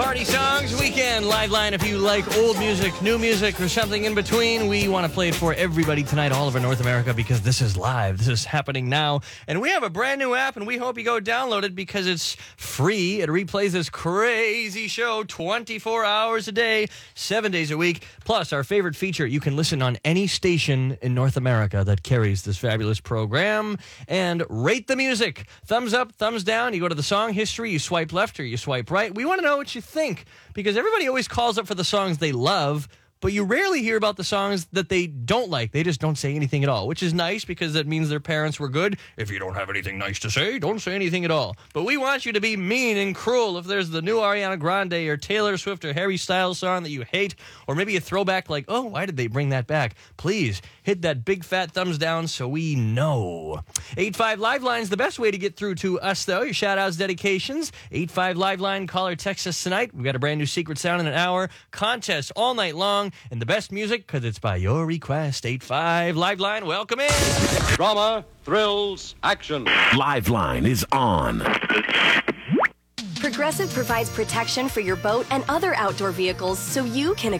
Party songs, weekend, live line. If you like old music, new music, or something in between, we want to play it for everybody tonight, all over North America, because this is live. This is happening now. And we have a brand new app, and we hope you go download it because it's free. It replays this crazy show 24 hours a day, 7 days a week. Plus, our favorite feature, you can listen on any station in North America that carries this fabulous program and rate the music. Thumbs up, thumbs down. You go to the song history, you swipe left or you swipe right. We want to know what you think, because everybody always calls up for the songs they love, but you rarely hear about the songs that they don't like. They just don't say anything at all, which is nice because that means their parents were good. If you don't have anything nice to say, don't say anything at all. But we want you to be mean and cruel. If there's the new Ariana Grande or Taylor Swift or Harry Styles song that you hate, or maybe a throwback like, oh, why did they bring that back? Please hit that big fat thumbs down so we know. 85 Live Line's the best way to get through to us, though. Your shout-outs, dedications. 85 Live Line, call or text us tonight. We've got a brand new secret sound in an hour. Contest all night long. And the best music, because it's by your request. 85 Live Line, welcome in. Drama, thrills, action. Live Line is on. Progressive provides protection for your boat and other outdoor vehicles so you can